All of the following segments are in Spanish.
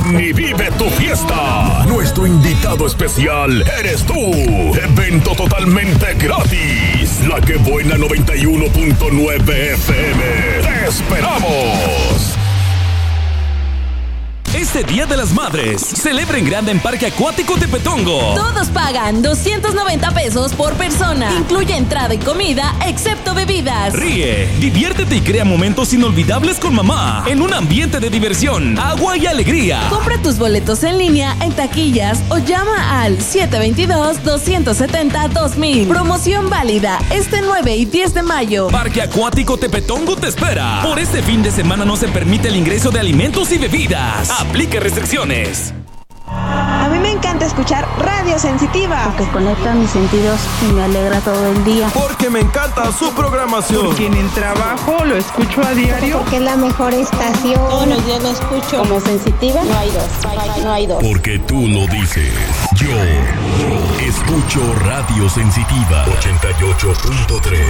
Ven y vive tu fiesta. Nuestro invitado especial eres tú. Evento totalmente gratis. La que buena 91.9 FM. ¡Te esperamos! Este Día de las Madres, celebra en grande en Parque Acuático Tepetongo. Todos pagan 290 pesos por persona. Incluye entrada y comida, excepto bebidas. Ríe, diviértete y crea momentos inolvidables con mamá en un ambiente de diversión, agua y alegría. Compra tus boletos en línea, en taquillas o llama al 722-270-2000. Promoción válida este 9 y 10 de mayo. Parque Acuático Tepetongo te espera. Por este fin de semana no se permite el ingreso de alimentos y bebidas. Aplica restricciones. A mí me encanta escuchar Radio Sensitiva. Porque conecta mis sentidos y me alegra todo el día. Porque me encanta su programación. Porque en el trabajo lo escucho a diario. Porque es la mejor estación. Todos los días lo escucho. Como Sensitiva, no hay dos. No hay dos. Porque tú lo dices. Yo escucho Radio Sensitiva 88.3.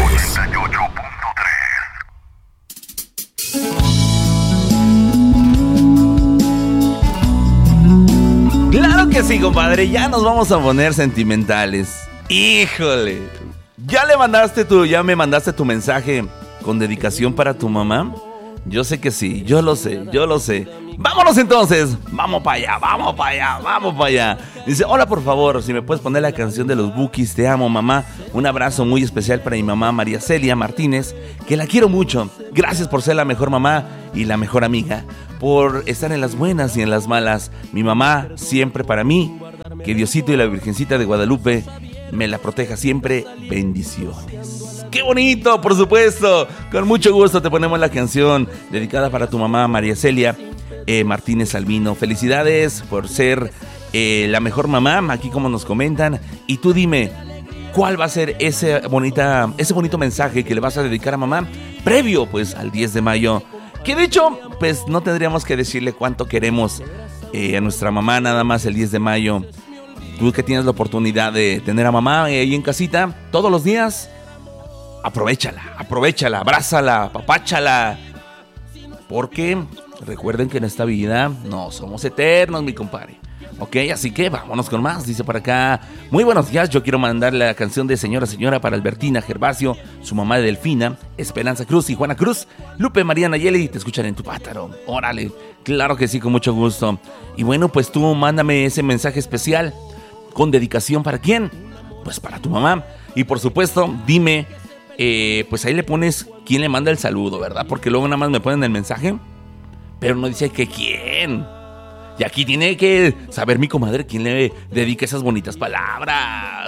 Claro que sí, compadre, ya nos vamos a poner sentimentales. Híjole, ¿ya me mandaste tu mensaje con dedicación para tu mamá? Yo sé que sí, yo lo sé. Vámonos entonces, vamos para allá. Dice, hola, por favor, si me puedes poner la canción de los Bukis, te amo, mamá. Un abrazo muy especial para mi mamá María Celia Martínez, que la quiero mucho. Gracias por ser la mejor mamá y la mejor amiga, por estar en las buenas y en las malas. Mi mamá siempre para mí. Que Diosito y la Virgencita de Guadalupe me la proteja siempre. Bendiciones. ¡Qué bonito! Por supuesto, con mucho gusto te ponemos la canción dedicada para tu mamá María Celia Martínez Albino. Felicidades por ser la mejor mamá, aquí como nos comentan. Y tú dime, ¿cuál va a ser ese bonito mensaje que le vas a dedicar a mamá previo pues al 10 de mayo? Que de hecho, pues no tendríamos que decirle cuánto queremos a nuestra mamá nada más el 10 de mayo. Tú que tienes la oportunidad de tener a mamá ahí en casita todos los días, aprovechala, abrázala, apapáchala. Porque recuerden que en esta vida no somos eternos, mi compadre. Ok, así que vámonos con más. Dice por acá, muy buenos días, yo quiero mandar la canción de Señora para Albertina Gervasio, su mamá de Delfina, Esperanza Cruz y Juana Cruz, Lupe, Mariana Yeli, te escuchan en tu pátaro. Órale, claro que sí, con mucho gusto. Y bueno, pues tú mándame ese mensaje especial con dedicación, ¿para quién? Pues para tu mamá. Y por supuesto, dime, pues ahí le pones quién le manda el saludo, ¿verdad? Porque luego nada más me ponen el mensaje, pero no dice que quién. Y aquí tiene que saber mi comadre quién le dedica esas bonitas palabras.